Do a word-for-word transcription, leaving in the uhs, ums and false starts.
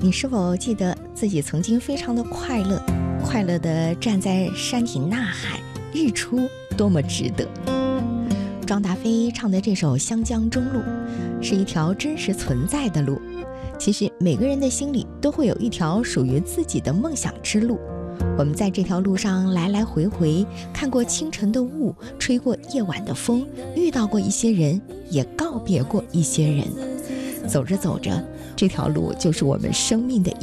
你是否记得自己曾经非常的快乐，快乐地站在山体呐喊，日出多么值得。庄达菲唱的这首《湘江中路》是一条真实存在的路，其实每个人的心里都会有一条属于自己的梦想之路。我们在这条路上来来回回，看过清晨的雾，吹过夜晚的风，遇到过一些人，也告别过一些人。走着走着，这条路就是我们生命的一